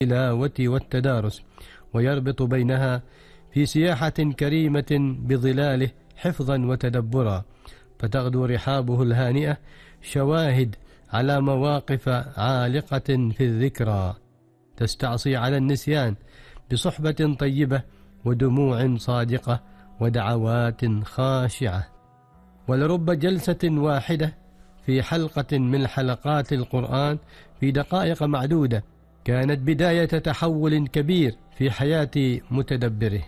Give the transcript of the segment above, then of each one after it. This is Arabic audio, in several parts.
التلاوة والتدارس، ويربط بينها في سياحة كريمة بظلاله حفظا وتدبرا، فتغدو رحابه الهانئة شواهد على مواقف عالقة في الذكرى تستعصي على النسيان بصحبة طيبة ودموع صادقة ودعوات خاشعة. ولرب جلسة واحدة في حلقة من حلقات القرآن في دقائق معدودة كانت بداية تحول كبير في حياة متدبره،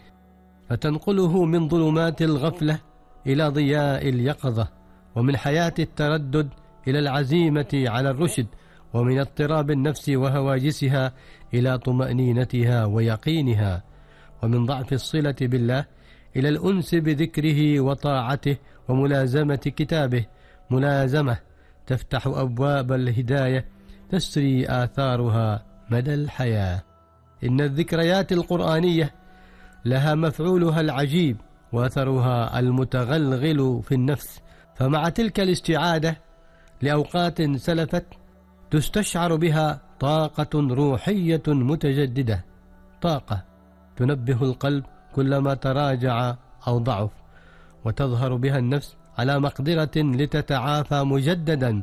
فتنقله من ظلمات الغفلة إلى ضياء اليقظة، ومن حياة التردد إلى العزيمة على الرشد، ومن اضطراب النفس وهواجسها إلى طمأنينتها ويقينها، ومن ضعف الصلة بالله إلى الأنس بذكره وطاعته وملازمة كتابه، ملازمة تفتح أبواب الهداية تسري آثارها مدى الحياة. إن الذكريات القرآنية لها مفعولها العجيب وأثرها المتغلغل في النفس، فمع تلك الاستعادة لأوقات سلفت تستشعر بها طاقة روحية متجددة، طاقة تنبه القلب كلما تراجع أو ضعف، وتظهر بها النفس على مقدرة لتتعافى مجددا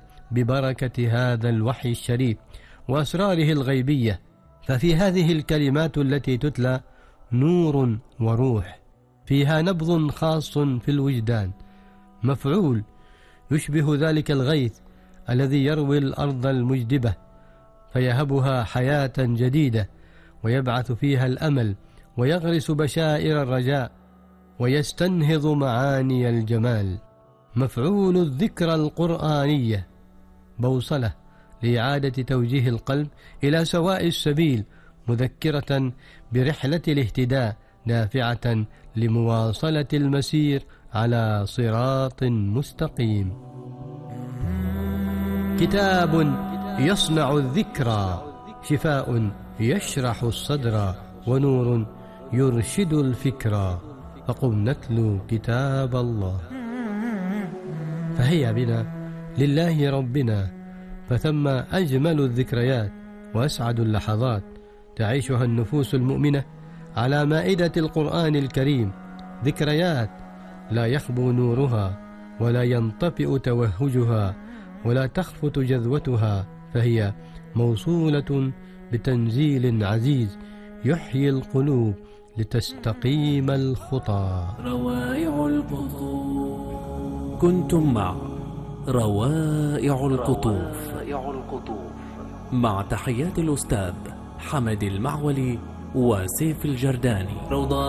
ببركة هذا الوحي الشريف وأسراره الغيبية. ففي هذه الكلمات التي تتلى نور وروح، فيها نبض خاص في الوجدان، مفعول يشبه ذلك الغيث الذي يروي الأرض المجدبة فيهبها حياة جديدة، ويبعث فيها الأمل، ويغرس بشائر الرجاء، ويستنهض معاني الجمال. مفعول الذكرى القرآنية بوصلة لإعادة توجيه القلب إلى سواء السبيل، مذكرة برحلة الاهتداء، دافعة لمواصلة المسير على صراط مستقيم. كتاب يصنع الذكرى، شفاء يشرح الصدر، ونور يرشد الفكرى، فقم نتلو كتاب الله. فهيا بنا لله ربنا، فثم أجمل الذكريات وأسعد اللحظات تعيشها النفوس المؤمنة على مائدة القرآن الكريم، ذكريات لا يخبو نورها ولا ينطفئ توهجها ولا تخفت جذوتها، فهي موصولة بتنزيل عزيز يحيي القلوب لتستقيم الخطى. روائع القطوف. كنتم مع روائع القطوف مع تحيات الأستاذ حمد المعولي وسيف الجرداني.